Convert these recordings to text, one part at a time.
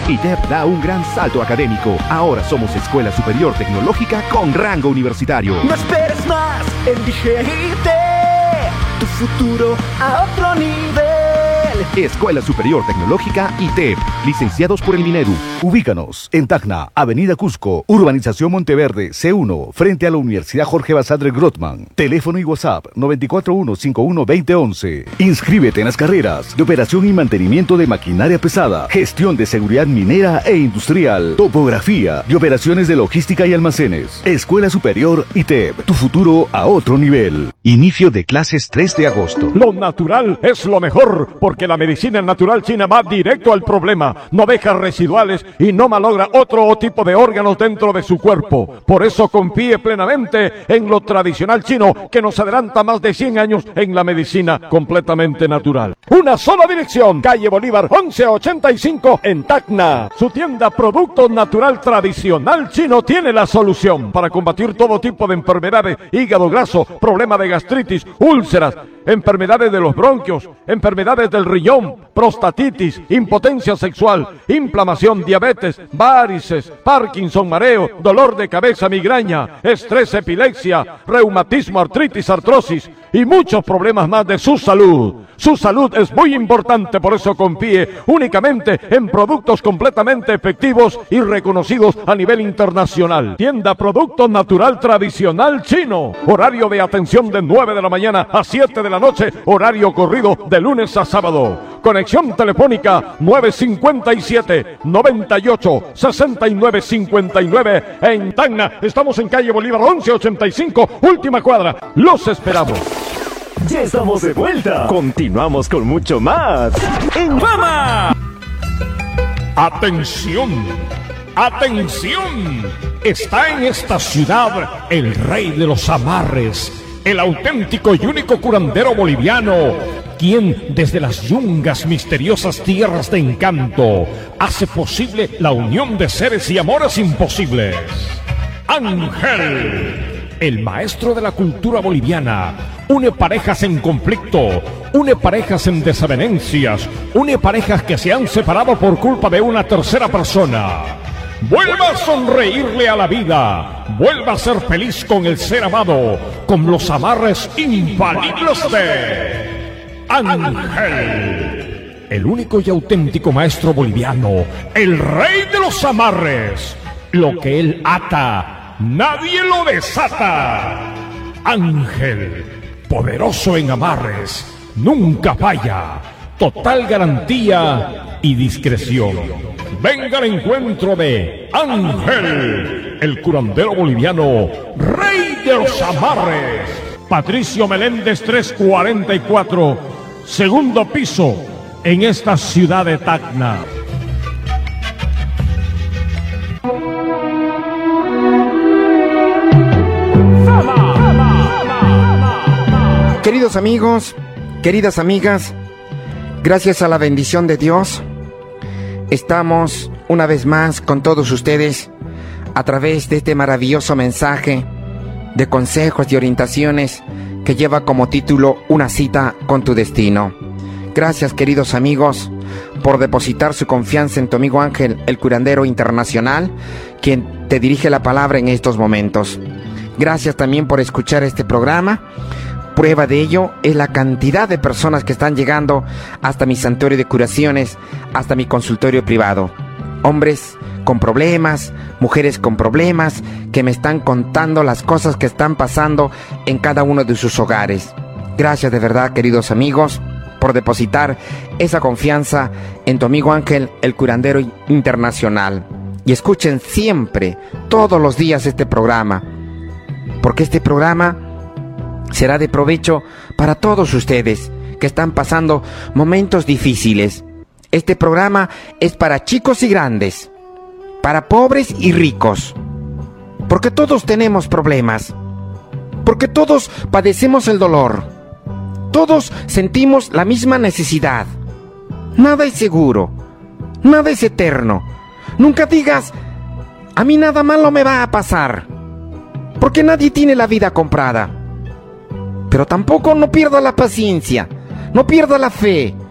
ITEP da un gran salto académico. Ahora somos Escuela Superior Tecnológica con rango universitario. No esperes más, elige ITEP, tu futuro a otro nivel. Escuela Superior Tecnológica ITEP, licenciados por el Minedu. Ubícanos en Tacna, Avenida Cusco, Urbanización Monteverde, C1, frente a la Universidad Jorge Basadre Grothman. Teléfono y WhatsApp 941-51-2011. Inscríbete en las carreras de operación y mantenimiento de maquinaria pesada, gestión de seguridad minera e industrial, topografía de operaciones de logística y almacenes. Escuela Superior ITEP, tu futuro a otro nivel. Inicio de clases 3 de agosto. Lo natural es lo mejor, porque la medicina natural china va directo al problema, no deja residuales y no malogra otro tipo de órganos dentro de su cuerpo. Por eso confíe plenamente en lo tradicional chino, que nos adelanta más de 100 años en la medicina completamente natural. Una sola dirección, calle Bolívar 1185 en Tacna. Su tienda Producto Natural Tradicional Chino tiene la solución para combatir todo tipo de enfermedades: hígado graso, problema de gastritis, úlceras, enfermedades de los bronquios, enfermedades del riñón, prostatitis, impotencia sexual, inflamación, diabetes, varices, Parkinson, mareo, dolor de cabeza, migraña, estrés, epilepsia, reumatismo, artritis, artrosis y muchos problemas más de su salud. Su salud es muy importante, por eso confíe únicamente en productos completamente efectivos y reconocidos a nivel internacional. Tienda Producto Natural Tradicional Chino. Horario de atención de 9 de la mañana a 7 de la noche, horario corrido de lunes a sábado. Conexión telefónica 957-98-6959 en Tacna. Estamos en calle Bolívar 1185, última cuadra. Los esperamos. Ya estamos de vuelta. Continuamos con mucho más en Fama. ¡Atención! ¡Atención! Está en esta ciudad el rey de los amarres, el auténtico y único curandero boliviano, quien desde las yungas misteriosas tierras de encanto hace posible la unión de seres y amores imposibles. Ángel, el maestro de la cultura boliviana, une parejas en conflicto, une parejas en desavenencias, une parejas que se han separado por culpa de una tercera persona. Vuelva a sonreírle a la vida, vuelva a ser feliz con el ser amado, con los amarres infalibles de Ángel, el único y auténtico maestro boliviano, el rey de los amarres. Lo que él ata, nadie lo desata. Ángel, poderoso en amarres, nunca falla, total garantía y discreción. Venga al encuentro de Ángel, el curandero boliviano, rey de los amarres. Patricio Meléndez 344, segundo piso, en esta ciudad de Tacna. Queridos amigos, queridas amigas, gracias a la bendición de Dios, estamos una vez más con todos ustedes a través de este maravilloso mensaje de consejos y orientaciones que lleva como título Una cita con tu destino. Gracias, queridos amigos, por depositar su confianza en tu amigo Ángel, el curandero internacional, quien te dirige la palabra en estos momentos. Gracias también por escuchar este programa. Prueba de ello es la cantidad de personas que están llegando hasta mi santuario de curaciones, hasta mi consultorio privado. Hombres con problemas, mujeres con problemas, que me están contando las cosas que están pasando en cada uno de sus hogares. Gracias de verdad, queridos amigos, por depositar esa confianza en tu amigo Ángel, el curandero internacional. Y escuchen siempre, todos los días este programa, porque este programa será de provecho para todos ustedes que están pasando momentos difíciles. Este programa es para chicos y grandes, para pobres y ricos, porque todos tenemos problemas, porque todos padecemos el dolor, todos sentimos la misma necesidad. Nada es seguro, nada es eterno. Nunca digas, a mí nada malo me va a pasar, porque nadie tiene la vida comprada. Pero tampoco no pierda la paciencia, no pierda la fe,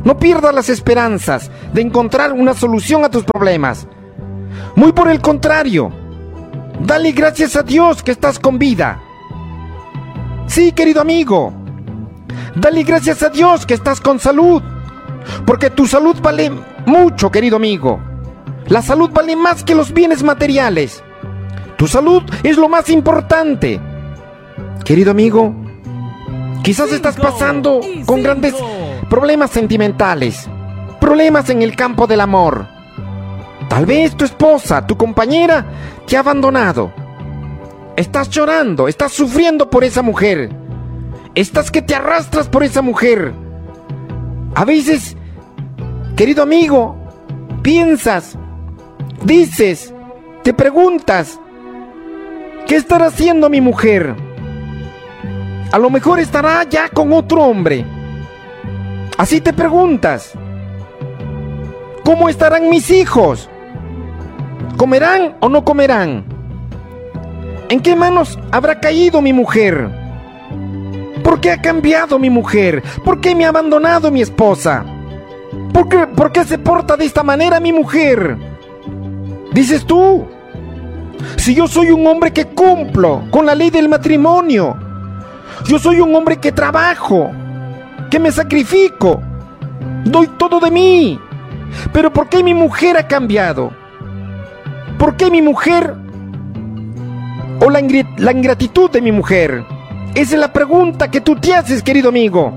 No pierdas las esperanzas de encontrar una solución a tus problemas. Muy por el contrario, dale gracias a Dios que estás con vida. Sí, querido amigo, dale gracias a Dios que estás con salud, porque tu salud vale mucho, querido amigo. La salud vale más que los bienes materiales. Tu salud es lo más importante. Querido amigo, quizás estás pasando con grandes problemas sentimentales, problemas en el campo del amor. Tal vez tu esposa, tu compañera, te ha abandonado. Estás llorando, estás sufriendo por esa mujer. Estás que te arrastras por esa mujer. A veces, querido amigo, piensas, dices, te preguntas, ¿qué estará haciendo mi mujer? A lo mejor estará ya con otro hombre. Así te preguntas, ¿cómo estarán mis hijos? ¿Comerán o no comerán? ¿En qué manos habrá caído mi mujer? ¿Por qué ha cambiado mi mujer? ¿Por qué me ha abandonado mi esposa? ¿Por qué se porta de esta manera mi mujer? Dices tú, si yo soy un hombre que cumplo con la ley del matrimonio, yo soy un hombre que trabajo, que me sacrifico, doy todo de mí, pero ¿por qué mi mujer ha cambiado? ¿Por qué mi mujer o la ingratitud de mi mujer? Esa es la pregunta que tú te haces, querido amigo.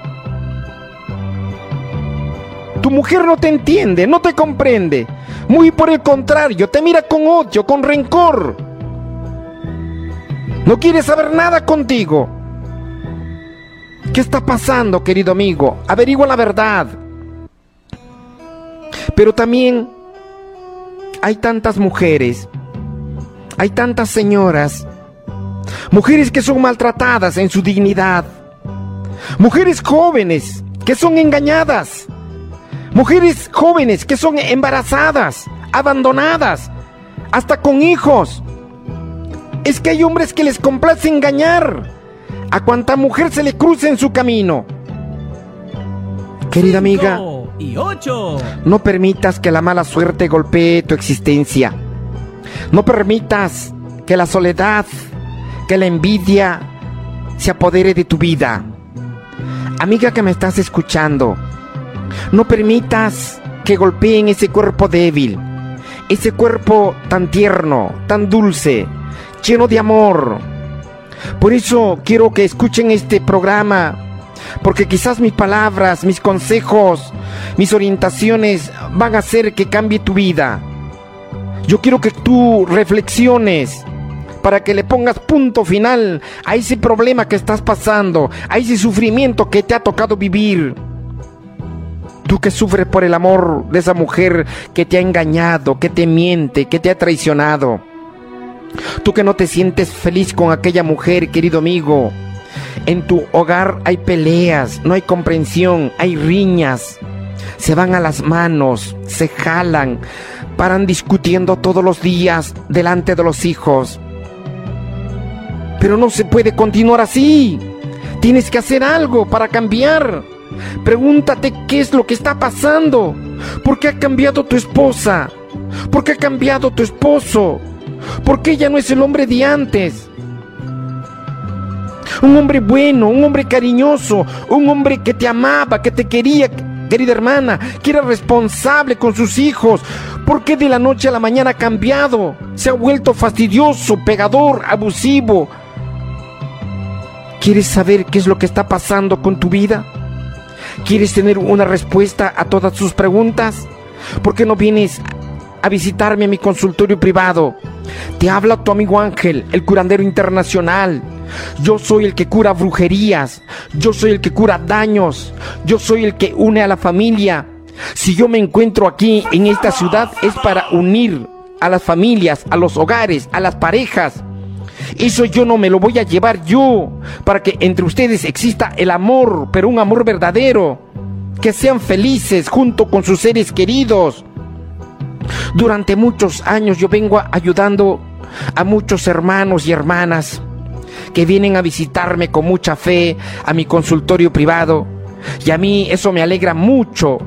Tu mujer no te entiende, no te comprende. Muy por el contrario, te mira con odio, con rencor. No quiere saber nada contigo. ¿Qué está pasando, querido amigo? Averigua la verdad. Pero también hay tantas mujeres, hay tantas señoras, mujeres que son maltratadas en su dignidad, mujeres jóvenes que son engañadas, mujeres jóvenes que son embarazadas, abandonadas, hasta con hijos. Es que hay hombres que les complace engañar a cuanta mujer se le cruce en su camino. Querida amiga, 8. No permitas que la mala suerte golpee tu existencia. No permitas que la soledad, que la envidia se apodere de tu vida. Amiga que me estás escuchando, no permitas que golpeen ese cuerpo débil, ese cuerpo tan tierno, tan dulce, lleno de amor. Por eso quiero que escuchen este programa, porque quizás mis palabras, mis consejos, mis orientaciones van a hacer que cambie tu vida. Yo quiero que tú reflexiones para que le pongas punto final a ese problema que estás pasando, a ese sufrimiento que te ha tocado vivir. Tú que sufres por el amor de esa mujer que te ha engañado, que te miente, que te ha traicionado. Tú que no te sientes feliz con aquella mujer, querido amigo. En tu hogar hay peleas, no hay comprensión, hay riñas. Se van a las manos, se jalan, paran discutiendo todos los días delante de los hijos. Pero no se puede continuar así. Tienes que hacer algo para cambiar. Pregúntate qué es lo que está pasando. ¿Por qué ha cambiado tu esposa? ¿Por qué ha cambiado tu esposo? ¿Por qué ya no es el hombre de antes? Un hombre bueno, un hombre cariñoso, un hombre que te amaba, que te quería, querida hermana, que era responsable con sus hijos. ¿Por qué de la noche a la mañana ha cambiado? Se ha vuelto fastidioso, pegador, abusivo. ¿Quieres saber qué es lo que está pasando con tu vida? ¿Quieres tener una respuesta a todas tus preguntas? ¿Por qué no vienes a visitarme a mi consultorio privado? Te habla tu amigo Ángel, el curandero internacional. Yo soy el que cura brujerías, yo soy el que cura daños, yo soy el que une a la familia. Si yo me encuentro aquí en esta ciudad es para unir a las familias, a los hogares, a las parejas. Eso yo no me lo voy a llevar yo, para que entre ustedes exista el amor, pero un amor verdadero, que sean felices junto con sus seres queridos. Durante muchos años yo vengo ayudando a muchos hermanos y hermanas que vienen a visitarme con mucha fe a mi consultorio privado, Y a mí eso me alegra mucho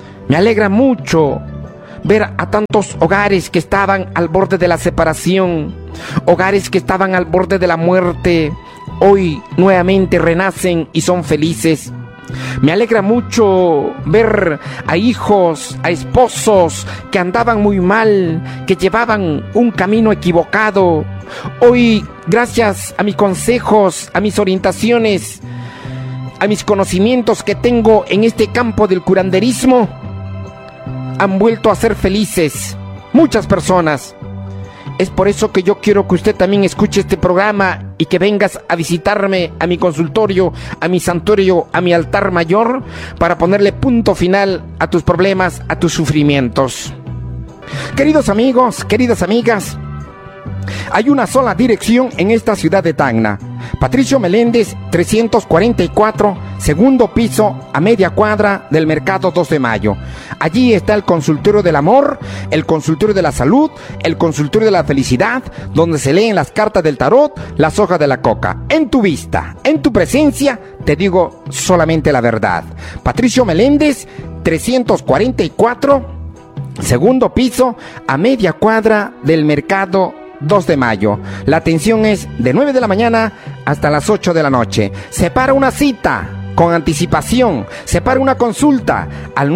ver a tantos hogares que estaban al borde de la separación, hogares que estaban al borde de la muerte, hoy nuevamente renacen y son felices. Me alegra mucho ver a hijos, a esposos que andaban muy mal, que llevaban un camino equivocado. Hoy, gracias a mis consejos, a mis orientaciones, a mis conocimientos que tengo en este campo del curanderismo, han vuelto a ser felices muchas personas. Es por eso que yo quiero que usted también escuche este programa y que vengas a visitarme a mi consultorio, a mi santuario, a mi altar mayor, para ponerle punto final a tus problemas, a tus sufrimientos. Queridos amigos, queridas amigas, hay una sola dirección en esta ciudad de Tacna. Patricio Meléndez, 344, segundo piso, a media cuadra del Mercado 2 de Mayo. Allí está el consultorio del amor, el consultorio de la salud, el consultorio de la felicidad, donde se leen las cartas del tarot, las hojas de la coca. En tu vista, en tu presencia, te digo solamente la verdad. Patricio Meléndez, 344, segundo piso, a media cuadra del Mercado 2 de Mayo. La atención es de 9 de la mañana hasta las 8 de la noche. Separa una cita con anticipación. Separa una consulta al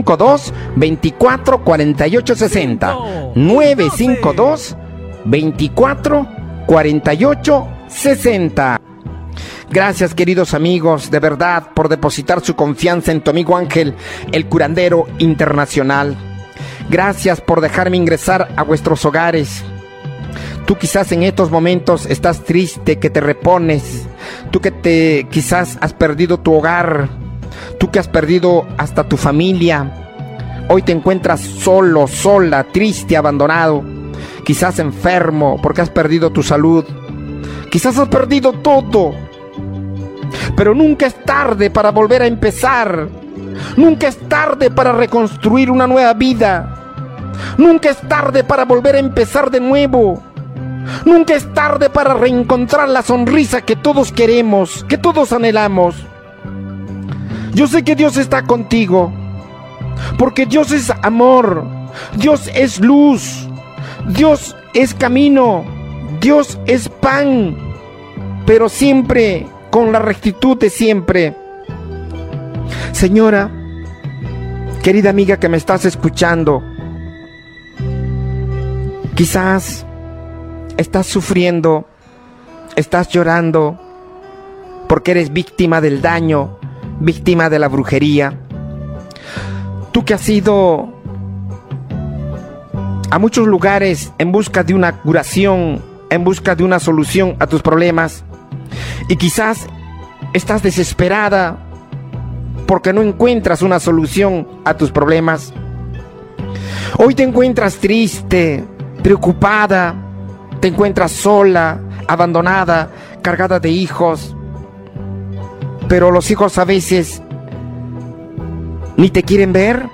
952-244860. 952-244860. Gracias, queridos amigos, de verdad, por depositar su confianza en tu amigo Ángel, el curandero internacional. Gracias por dejarme ingresar a vuestros hogares. Tú quizás en estos momentos estás triste, que te repones. Tú que quizás has perdido tu hogar. Tú que has perdido hasta tu familia. Hoy te encuentras solo, sola, triste, abandonado. Quizás enfermo porque has perdido tu salud. Quizás has perdido todo. Pero nunca es tarde para volver a empezar. Nunca es tarde para reconstruir una nueva vida. Nunca es tarde para volver a empezar de nuevo. Nunca es tarde para reencontrar la sonrisa que todos queremos, que todos anhelamos. Yo sé que Dios está contigo, porque Dios es amor, Dios es luz, Dios es camino, Dios es pan, pero siempre con la rectitud de siempre. Señora, querida amiga que me estás escuchando, quizás estás sufriendo, estás llorando, porque eres víctima del daño, víctima de la brujería. Tú que has ido a muchos lugares en busca de una curación, en busca de una solución a tus problemas, y quizás estás desesperada porque no encuentras una solución a tus problemas. Hoy te encuentras triste, preocupada, te encuentras sola, abandonada, cargada de hijos. Pero los hijos a veces ni te quieren ver.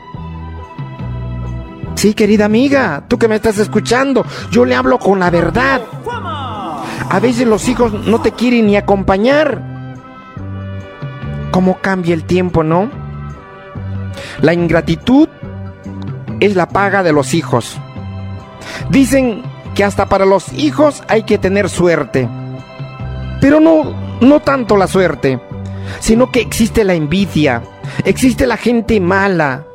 Sí, querida amiga, tú que me estás escuchando, yo le hablo con la verdad. A veces los hijos no te quieren ni acompañar. ¿Cómo cambia el tiempo, no? La ingratitud es la paga de los hijos. Dicen que hasta para los hijos hay que tener suerte. Pero no tanto la suerte, sino que existe la envidia, existe la gente mala.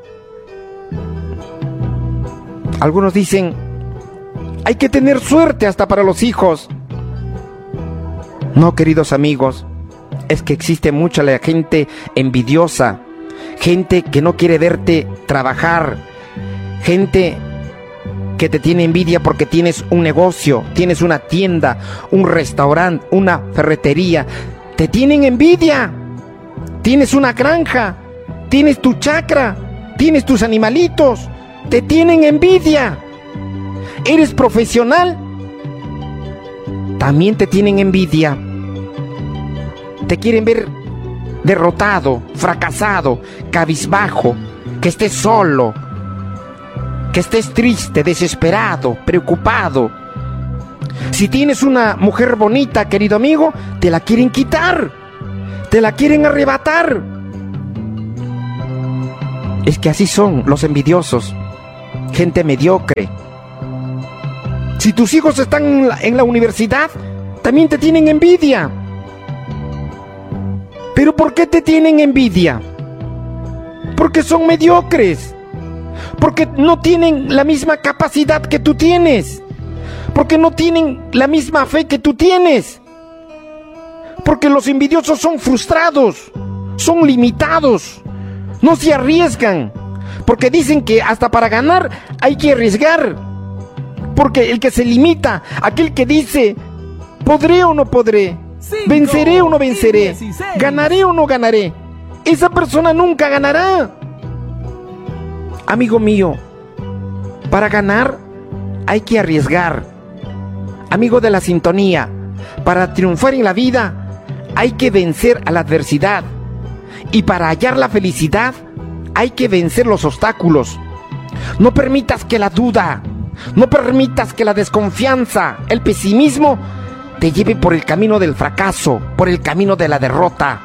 Algunos dicen, hay que tener suerte hasta para los hijos. No, queridos amigos, es que existe mucha la gente envidiosa, gente que no quiere verte trabajar, gente que te tiene envidia porque tienes un negocio, tienes una tienda, un restaurante, una ferretería. Te tienen envidia. Tienes una granja, tienes tu chacra, tienes tus animalitos. Te tienen envidia. Eres profesional, también te tienen envidia. Te quieren ver derrotado, fracasado, cabizbajo, que estés solo, que estés triste, desesperado, preocupado. Si tienes una mujer bonita, querido amigo, te la quieren quitar, te la quieren arrebatar. Es que así son los envidiosos, gente mediocre. Si tus hijos están en la universidad, también te tienen envidia. ¿Pero por qué te tienen envidia? Porque son mediocres. Porque no tienen la misma capacidad que tú tienes. Porque no tienen la misma fe que tú tienes. Porque los envidiosos son frustrados, son limitados, no se arriesgan. Porque dicen que hasta para ganar hay que arriesgar. Porque el que se limita, aquel que dice, ¿podré o no podré? ¿Venceré o no venceré? ¿Ganaré o no ganaré? Esa persona nunca ganará. Amigo mío, para ganar hay que arriesgar. Amigo de la sintonía, para triunfar en la vida hay que vencer a la adversidad. Y para hallar la felicidad hay que vencer los obstáculos. No permitas que la duda, no permitas que la desconfianza, el pesimismo te lleve por el camino del fracaso, por el camino de la derrota.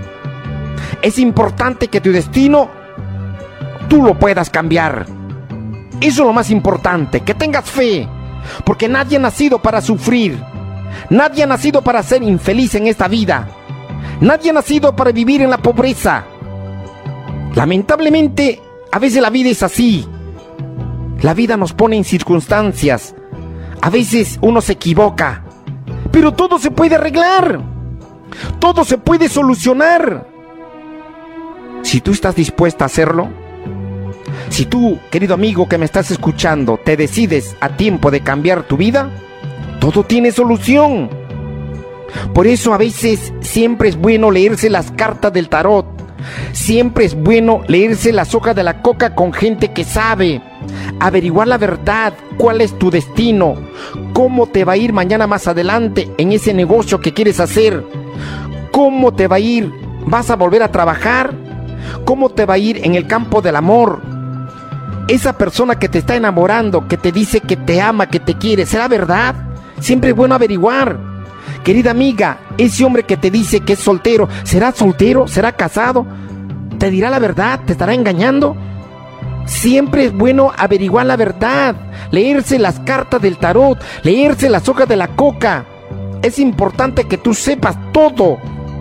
Es importante que tu destino tú lo puedas cambiar. Eso es lo más importante, que tengas fe, porque nadie ha nacido para sufrir. Nadie ha nacido para ser infeliz en esta vida. Nadie ha nacido para vivir en la pobreza. Lamentablemente, a veces la vida es así. La vida nos pone en circunstancias. A veces uno se equivoca. Pero todo se puede arreglar. Todo se puede solucionar. Si tú estás dispuesta a hacerlo, si tú, querido amigo que me estás escuchando, te decides a tiempo de cambiar tu vida, todo tiene solución. Por eso a veces siempre es bueno leerse las cartas del tarot. Siempre es bueno leerse las hojas de la coca con gente que sabe. Averiguar la verdad, cuál es tu destino, cómo te va a ir mañana más adelante en ese negocio que quieres hacer, cómo te va a ir, vas a volver a trabajar, cómo te va a ir en el campo del amor. Esa persona que te está enamorando, que te dice que te ama, que te quiere, ¿será verdad? Siempre es bueno averiguar. Querida amiga, ese hombre que te dice que es soltero, ¿será soltero? ¿Será casado? ¿Te dirá la verdad? ¿Te estará engañando? Siempre es bueno averiguar la verdad, leerse las cartas del tarot, leerse las hojas de la coca. Es importante que tú sepas todo.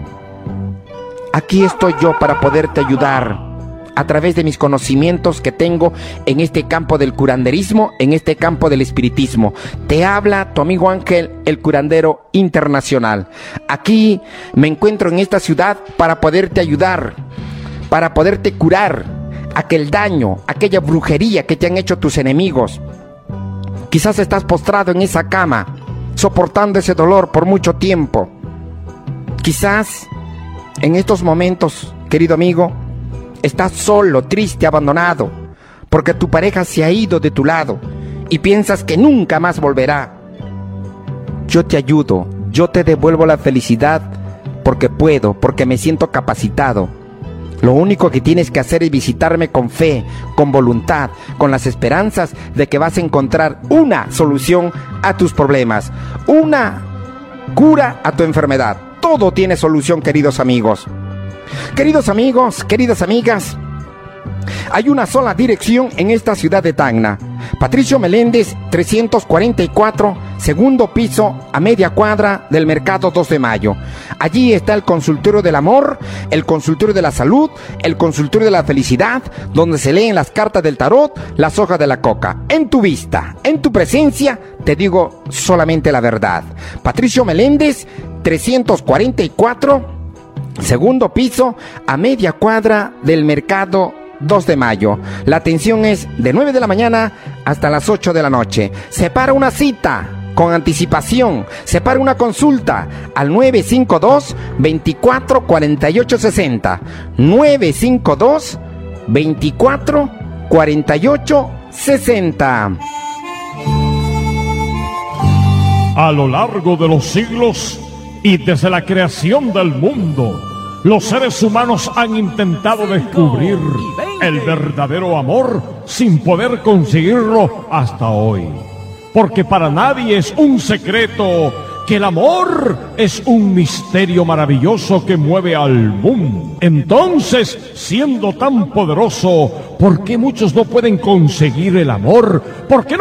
Aquí estoy yo para poderte ayudar a través de mis conocimientos que tengo en este campo del curanderismo, en este campo del espiritismo. Te habla tu amigo Ángel, el curandero internacional. Aquí me encuentro en esta ciudad para poderte ayudar, para poderte curar aquel daño, aquella brujería que te han hecho tus enemigos. Quizás estás postrado en esa cama, soportando ese dolor por mucho tiempo. Quizás en estos momentos, querido amigo, estás solo, triste, abandonado, porque tu pareja se ha ido de tu lado y piensas que nunca más volverá. Yo te ayudo, yo te devuelvo la felicidad porque puedo, porque me siento capacitado. Lo único que tienes que hacer es visitarme con fe, con voluntad, con las esperanzas de que vas a encontrar una solución a tus problemas, una cura a tu enfermedad. Todo tiene solución, queridos amigos. Queridos amigos, queridas amigas, hay una sola dirección en esta ciudad de Tacna. Patricio Meléndez, 344, segundo piso, a media cuadra del Mercado 2 de Mayo. Allí está el consultorio del amor, el consultorio de la salud, el consultorio de la felicidad, donde se leen las cartas del tarot, las hojas de la coca. En tu vista, en tu presencia, te digo solamente la verdad. Patricio Meléndez, 344, segundo piso, a media cuadra del Mercado 2 de Mayo. La atención es de 9 de la mañana hasta las 8 de la noche. Separa una cita con anticipación. Separa una consulta al 952-244860. 952-244860. A lo largo de los siglos y desde la creación del mundo, los seres humanos han intentado descubrir el verdadero amor sin poder conseguirlo hasta hoy. Porque para nadie es un secreto que el amor es un misterio maravilloso que mueve al mundo. Entonces, siendo tan poderoso, ¿por qué muchos no pueden conseguir el amor? ¿Por qué no